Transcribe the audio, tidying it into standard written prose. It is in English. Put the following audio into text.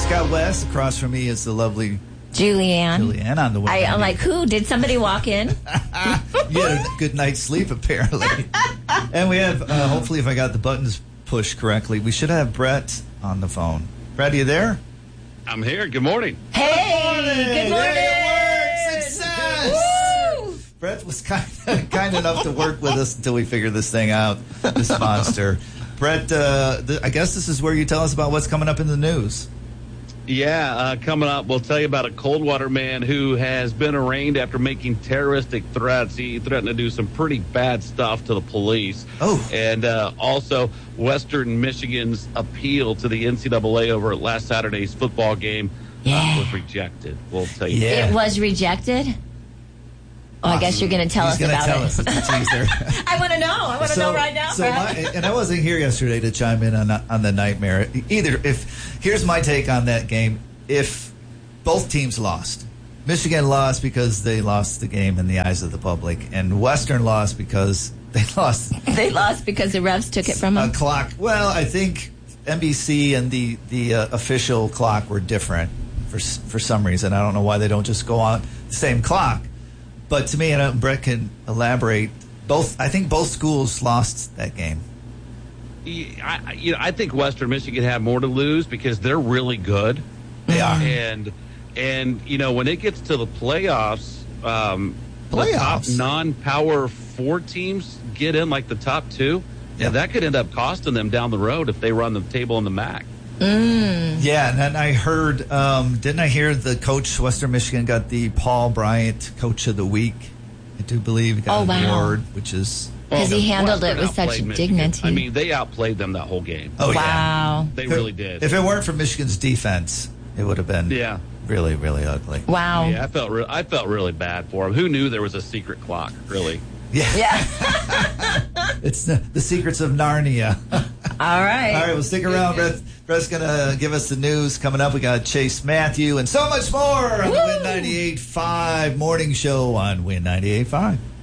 Scott West. Across from me is the lovely Julianne on the way. I'm like, who? Did somebody walk in? You had a good night's sleep, apparently. And we have, hopefully, if I got the buttons pushed correctly, we should have Brett on the phone. Brett, are you there? I'm here. Good morning. Hey, good morning. There it works. Success. Woo! Brett was kind enough to work with us until we figured this thing out, this monster. Brett, I guess this is where you tell us about what's coming up in the news. Yeah, coming up, we'll tell you about a Coldwater man who has been arraigned after making terroristic threats. He threatened to do some pretty bad stuff to the police. Oh. And also, Western Michigan's appeal to the NCAA over last Saturday's football game was rejected. We'll tell you. Yeah. It was rejected? Oh, I guess you're going to tell us about tell it. us. It's a teaser. I want to know. I want to know right now. And I wasn't here yesterday to chime in on the nightmare either. Here's my take on that game. If both teams lost, Michigan lost because they lost the game in the eyes of the public, and Western lost because they lost. They lost because the refs took it from them. Clock. Well, I think NBC and the official clock were different for some reason. I don't know why they don't just go on the same clock. But to me, and Brett can elaborate, I think both schools lost that game. I think Western Michigan had more to lose because they're really good. They are. And when it gets to the playoffs, the top non-power 4 teams get in like the top 2. Yeah. And that could end up costing them down the road if they run the table in the MAC. Yeah, and then I heard, didn't I hear the coach, Western Michigan, got the Paul Bryant Coach of the Week? I do believe he got an award, which is... Because he handled it with such dignity. I mean, they outplayed them that whole game. Oh, wow. Yeah. They really did. If it weren't for Michigan's defense, it would have been really, really ugly. Wow. Yeah, I felt really bad for him. Who knew there was a secret clock, really? Yeah. It's the secrets of Narnia. All right. All right, well, stick around. Brett's going to give us the news coming up. We got Chase Matthew and so much more on the Win 98.5 morning show on Win 98.5.